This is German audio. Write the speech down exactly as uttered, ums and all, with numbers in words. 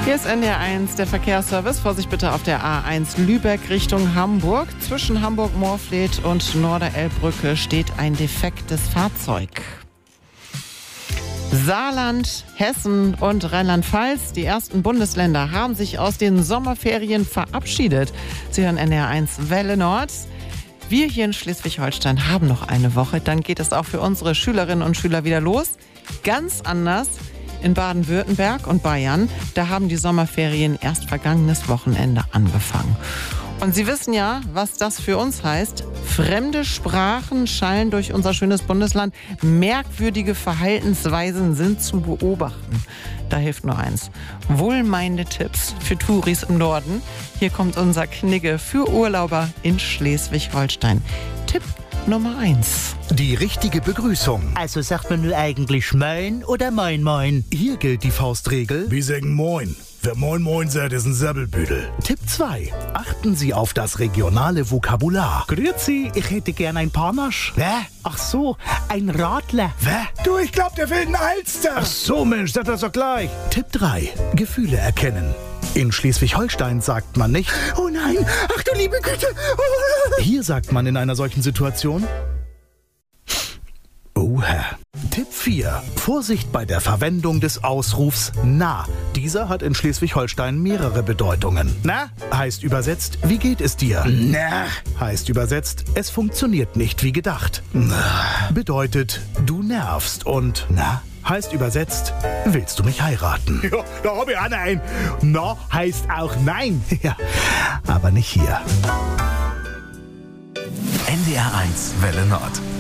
Hier ist N D R eins, der Verkehrsservice. Vorsicht bitte auf der A eins Lübeck Richtung Hamburg. Zwischen Hamburg-Moorfleet und Norderelbbrücke steht ein defektes Fahrzeug. Saarland, Hessen und Rheinland-Pfalz, die ersten Bundesländer, haben sich aus den Sommerferien verabschiedet. Sie hören N D R eins Welle Nord. Wir hier in Schleswig-Holstein haben noch eine Woche. Dann geht es auch für unsere Schülerinnen und Schüler wieder los. Ganz anders in Baden-Württemberg und Bayern. Da haben die Sommerferien erst vergangenes Wochenende angefangen. Und Sie wissen ja, was das für uns heißt. Fremde Sprachen schallen durch unser schönes Bundesland. Merkwürdige Verhaltensweisen sind zu beobachten. Da hilft nur eins. Wohlmeinende Tipps für Touris im Norden. Hier kommt unser Knigge für Urlauber in Schleswig-Holstein. Tipp Nummer eins. Die richtige Begrüßung. Also sagt man nur eigentlich Moin oder Moin Moin? Hier gilt die Faustregel. Wir sagen Moin. Wer Moin Moin sagt, ist ein Säbelbüdel. Tipp zwei. Achten Sie auf das regionale Vokabular. Grüezi, ich hätte gern ein Panache. Hä? Ach so, ein Radler. Wer? Du, ich glaub, der will einen Alster. Ach so, Mensch, sag das doch gleich. Tipp drei. Gefühle erkennen. In Schleswig-Holstein sagt man nicht: Oh nein, ach du liebe Güte. Oh. Hier sagt man in einer solchen Situation: Oha. Tipp vier. Vorsicht bei der Verwendung des Ausrufs na. Dieser hat in Schleswig-Holstein mehrere Bedeutungen. Na heißt übersetzt, wie geht es dir? Na heißt übersetzt, es funktioniert nicht wie gedacht. Na bedeutet, du nervst. Und na heißt übersetzt, willst du mich heiraten? Ja, da hab ich auch einen. Na heißt auch nein. Ja, aber nicht hier. N D R eins Welle Nord.